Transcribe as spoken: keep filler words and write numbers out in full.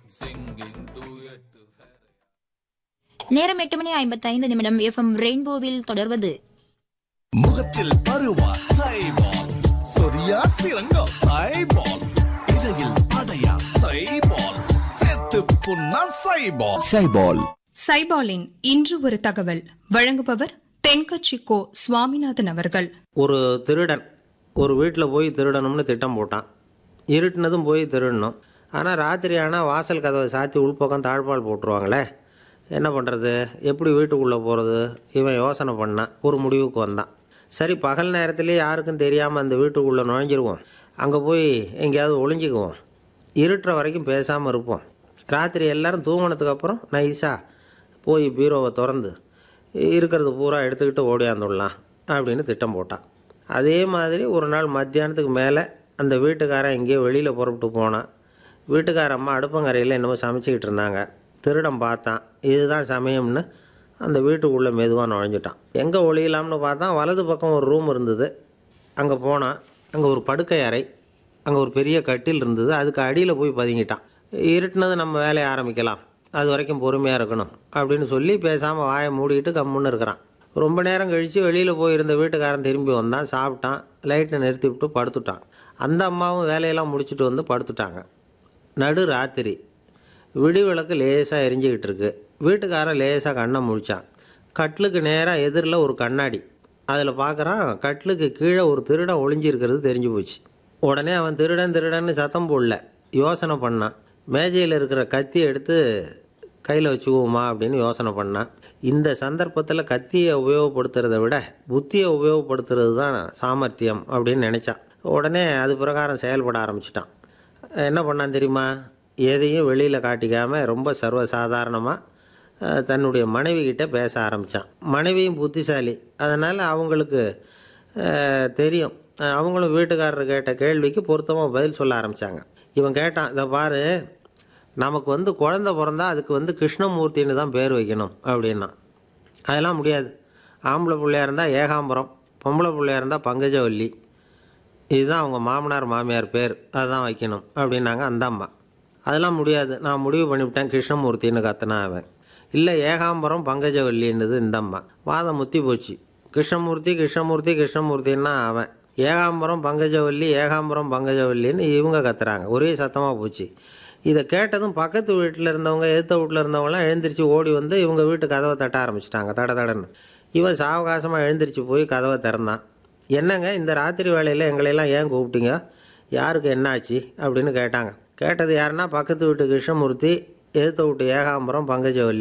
singing duet to நேரம் எட்டு மணி ஐம்பத்தைந்து நிமிடம். எஃப்எம் ரெயின்போவில் தொடர்வது முகத்தில் பருவா சைபால், சொரியா சிறங்கா சைபால், இடையில் அடையா சைபால், செத்து புண்ணா சைபால். சைபால் சைபாலின் இன்று ஒரு தகவல் வழங்குபவர் தென்கட்சி கோ சுவாமிநாதன் அவர்கள். ஒரு திருடன் ஒரு வீட்டில் போய் திருடணும்னு திட்டம் போட்டான். இருட்டுனதும் போய் திருடணும். ஆனால் ராத்திரி ஆனால் வாசல் கதவை சாத்தி உள்பக்கம் தாழ்பால் போட்டுருவாங்களே, என்ன பண்ணுறது, எப்படி வீட்டுக்குள்ளே போகிறது? இவன் யோசனை பண்ணான். ஒரு முடிவுக்கு வந்தான். சரி, பகல் நேரத்துலேயே யாருக்கும் தெரியாமல் அந்த வீட்டுக்குள்ளே நுழைஞ்சிருவோம், அங்கே போய் எங்கேயாவது ஒளிஞ்சிக்குவோம், இருட்டுற வரைக்கும் பேசாமல் இருப்போம். ராத்திரி எல்லோரும் தூங்கினதுக்கப்புறம் நைஸாக போய் பீரோவை திறந்து இருக்கிறது பூரா எடுத்துக்கிட்டு ஓடியாந்துடலாம் அப்படின்னு திட்டம் போட்டான். அதே மாதிரி ஒரு நாள் மத்தியானத்துக்கு மேலே அந்த வீட்டுக்காரன் எங்கேயோ வெளியில் புறப்பட்டு போனான். வீட்டுக்கார அம்மா அடுப்பங்கரையில் என்னமோ சமைச்சிக்கிட்டு இருந்தாங்க. திருடன் பார்த்தான். இதுதான் சமயம்னு அந்த வீட்டுக்குள்ளே மெதுவாக நுழைஞ்சிட்டான். எங்கே ஒளியலாம்னு பார்த்தான். வலது பக்கம் ஒரு ரூம் இருந்தது. அங்கே போனான். அங்கே ஒரு படுக்கை அறை, அங்கே ஒரு பெரிய கட்டில் இருந்தது. அதுக்கு அடியில் போய் பதுங்கிட்டான். இருட்டுனது நம்ம வேலையை ஆரம்பிக்கலாம், அது வரைக்கும் பொறுமையாக இருக்கணும் அப்படின்னு சொல்லி பேசாமல் வாயை மூடிக்கிட்டு கம்முன்னு இருக்கிறான். ரொம்ப நேரம் கழித்து வெளியில் போயிருந்த வீட்டுக்காரன் திரும்பி வந்தான். சாப்பிட்டான். லைட்டை நிறுத்தி விட்டு படுத்துட்டான். அந்த அம்மாவும் வேலையெல்லாம் முடிச்சுட்டு வந்து படுத்துட்டாங்க. நடு ராத்திரி. விடி விளக்கு லேசாக எரிஞ்சிக்கிட்டு இருக்கு. வீட்டுக்காரன் லேசாக கண்ணை முழிச்சான். கட்லுக்கு நேராக எதிரில் ஒரு கண்ணாடி. அதில் பார்க்குறான், கட்லுக்கு கீழே ஒரு திருடன் ஒளிஞ்சிருக்கிறது தெரிஞ்சு போச்சு. உடனே அவன் திருடன் திருடன்னு சத்தம் போடல, யோசனை பண்ணான். மேஜையில் இருக்கிற கத்தியை எடுத்து கையில் வச்சுக்குவோமா அப்படின்னு யோசனை பண்ணான். இந்த சந்தர்ப்பத்தில் கத்தியை உபயோகப்படுத்துறதை விட புத்தியை உபயோகப்படுத்துறது தான் சாமர்த்தியம் அப்படின்னு நினச்சான். உடனே அது பிரகாரம் செயல்பட ஆரம்பிச்சிட்டான். என்ன பண்ணான் தெரியுமா? எதையும் வெளியில் காட்டிக்காமல் ரொம்ப சர்வசாதாரணமாக தன்னுடைய மனைவிக்கிட்ட பேச ஆரம்பித்தான். மனைவியும் புத்திசாலி, அதனால் அவங்களுக்கு தெரியும். அவங்களும் வீட்டுக்காரர் கேட்ட கேள்விக்கு பொருத்தமாக பதில் சொல்ல ஆரம்பித்தாங்க. இவன் கேட்டான், இதை பாரு, நமக்கு வந்து குழந்தை பிறந்தா அதுக்கு வந்து கிருஷ்ணமூர்த்தின்னு தான் பேர் வைக்கணும் அப்படின்னா. அதெல்லாம் முடியாது. ஆம்பளை பிள்ளையாக இருந்தால் ஏகாம்பரம், பொம்பளை பிள்ளையாக இருந்தால் பங்கஜவல்லி, இதுதான் அவங்க மாமனார் மாமியார் பேர், அதுதான் வைக்கணும் அப்படின்னாங்க அந்த அம்மா. அதெல்லாம் முடியாது, நான் முடிவு பண்ணிவிட்டேன் கிருஷ்ணமூர்த்தின்னு கத்தினா அவன். இல்லை, ஏகாம்பரம் பங்கஜவல்லின்றது இந்த அம்மா. வாதம் முத்தி போச்சு. கிருஷ்ணமூர்த்தி கிருஷ்ணமூர்த்தி கிருஷ்ணமூர்த்தின்னா அவன். ஏகாம்பரம் பங்கஜவல்லி ஏகாம்பரம் பங்கஜவல்லின்னு இவங்க கத்துறாங்க. ஒரே சத்தமாக போச்சு. இதை கேட்டதும் பக்கத்து வீட்டில் இருந்தவங்க, எதிர்த்த வீட்டில் இருந்தவங்களாம் எழுந்திரிச்சு ஓடி வந்து இவங்க வீட்டு கதவை தட்ட ஆரம்பிச்சிட்டாங்க, தட தடன்னு. இவன் சாவகாசமாக எழுந்திரிச்சு போய் கதவை திறந்தான். என்னங்க, இந்த ராத்திரி வேலையில் எங்களையெல்லாம் ஏன் கூப்பிட்டீங்க, யாருக்கு என்னாச்சு அப்படின்னு கேட்டாங்க. கேட்டது யாருன்னா, பக்கத்து வீட்டு கிருஷ்ணமூர்த்தி, எதிர்த்த வீட்டு ஏகாம்பரம் பங்கஜவல்லி.